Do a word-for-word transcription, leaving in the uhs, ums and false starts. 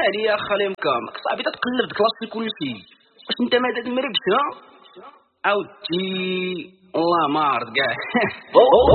عليا خالي مكام صاحبي تتقلب كلاسي كلشي واش انت ما داد مربش ها عاودتي والله ما عرفت كاع